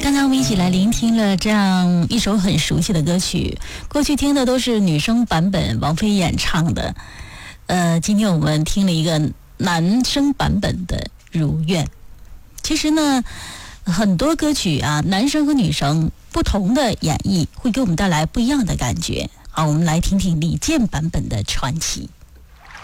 刚才我们一起来聆听了这样一首很熟悉的歌曲，过去听的都是女生版本，王菲演唱的。今天我们听了一个男生版本的《如愿》。其实呢，很多歌曲啊，男生和女生不同的演绎，会给我们带来不一样的感觉。好，我们来听听李健版本的《传奇》。